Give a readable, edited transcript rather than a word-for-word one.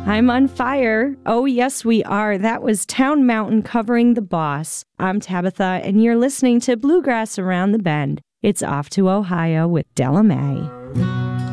I'm on fire. Oh, yes, we are. That was Town Mountain covering The Boss. I'm Tabitha, and you're listening to Bluegrass Around the Bend. It's off to Ohio with Della Mae.